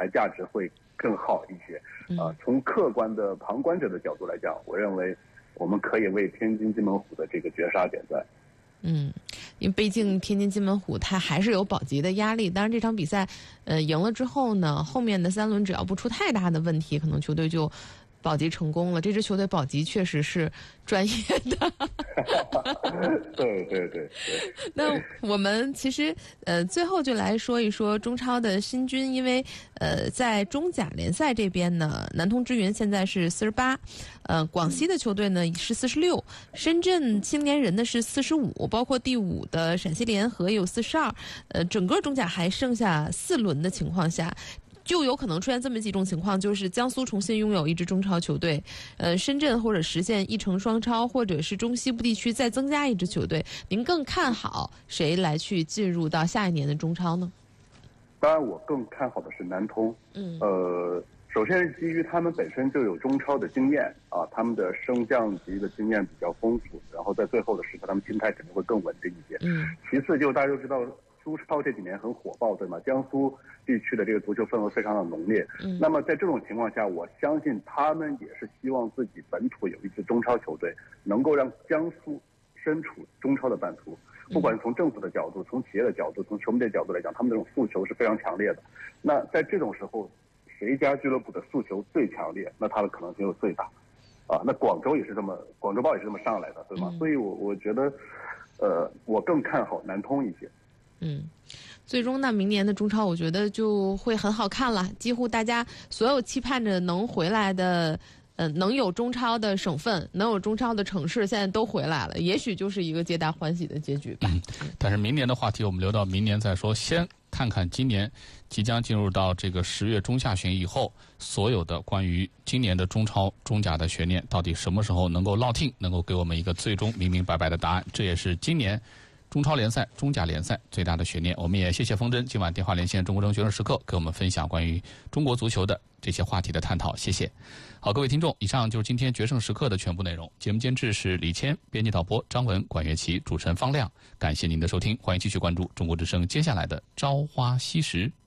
牌价值会更好一些。从客观的旁观者的角度来讲，我认为我们可以为天津津门虎的这个绝杀点赞。 因为毕竟天津津门虎它还是有保级的压力。当然这场比赛赢了之后呢，后面的3轮只要不出太大的问题，可能球队就保级成功了。这支球队保级确实是专业的。 对。 那我们其实最后就来说一说中超的新军，因为在中甲联赛这边呢，南通之云现在是48，广西的球队呢是46，深圳青年人呢是45，包括第5的陕西联合有42。整个中甲还剩下4轮的情况下，就有可能出现这么几种情况，就是江苏重新拥有一支中超球队，深圳或者实现1城双超，或者是中西部地区再增加一支球队。您更看好谁来去进入到下一年的中超呢？ 当然，我更看好的是南通。首先是基于他们本身就有中超的经验啊，他们的升降级的经验比较丰富，然后在最后的时刻，他们心态肯定会更稳定一些。其次就大家都知道，苏超这几年很火爆，对吗？江苏地区的这个足球氛围非常的浓烈。那么在这种情况下，我相信他们也是希望自己本土有一支中超球队，能够让江苏身处中超的版图。不管从政府的角度、从企业的角度、从球迷的角度来讲，他们这种诉求是非常强烈的。那在这种时候，谁家俱乐部的诉求最强烈，那它的可能性就最大。那广州也是这么，广州豹也是这么上来的，对吗？所以我觉得，我更看好南通一些。 最终呢，明年的中超我觉得就会很好看了，几乎大家所有期盼着能回来的能有中超的省份，能有中超的城市，现在都回来了，也许就是一个皆大欢喜的结局吧。 但是明年的话题我们留到明年再说，先看看今年即将进入到这个10月中下旬以后，所有的关于今年的中超、中甲的悬念到底什么时候能够落定，能够给我们一个最终明明白白的答案。这也是今年中超联赛、中甲联赛最大的悬念。我们也谢谢风筝今晚电话连线中国证券时刻，给我们分享关于中国足球的这些话题的探讨，谢谢。好，各位听众，以上就是今天决胜时刻的全部内容。节目监制是李谦，编辑导播张文、管乐琪，主持人方亮。感谢您的收听，欢迎继续关注中国之声接下来的朝花夕拾。